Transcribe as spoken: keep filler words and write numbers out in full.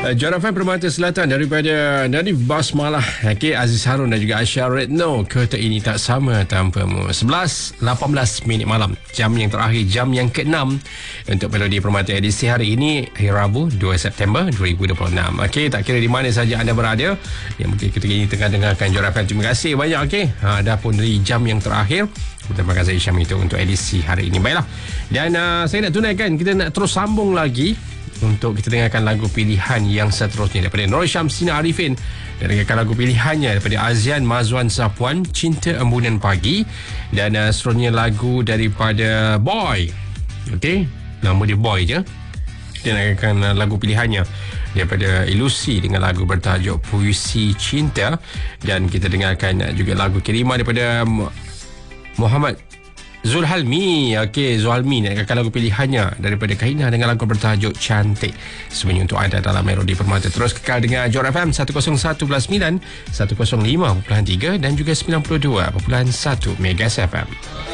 Uh, Juara F M Permata Selatan daripada Nadif Basmalah, okay, Aziz Harun dan juga Aisyah Retno. Kota ini tak sama tanpamu. sebelas lapan belas minit malam, jam yang terakhir, jam yang keenam untuk Melodi Permata edisi hari ini, hari Rabu dua September dua ribu dua puluh enam. Okey, tak kira di mana saja anda berada yang mungkin ketika ini tengah dengarkan Juara F M, terima kasih banyak. Okey, ha, dah pun dari jam yang terakhir terima kasih Syam itu untuk edisi hari ini. Baiklah, dan uh, saya nak tunaikan, kita nak terus sambung lagi untuk kita dengarkan lagu pilihan yang seterusnya daripada Nur Syamsina Arifin, dan dengarkan lagu pilihannya daripada Azian Mazwan Sapuan, Cinta Embunan Pagi, dan uh, seterusnya lagu daripada Boy. Okey, nama dia Boy je. Kita dengarkan uh, lagu pilihannya daripada Ilusi dengan lagu bertajuk Puisi Cinta, dan kita dengarkan uh, juga lagu kiriman daripada Muhammad Zulhalmi. Okey, Zulhalmi nak dengarkan lagu pilihannya daripada Kaina dengan lagu bertajuk Cantik. Semuanya untuk anda dalam Melodi Permata. Terus kekal dengan Juara F M seratus satu perpuluhan sembilan, seratus lima perpuluhan tiga dan juga sembilan puluh dua perpuluhan satu Megas F M.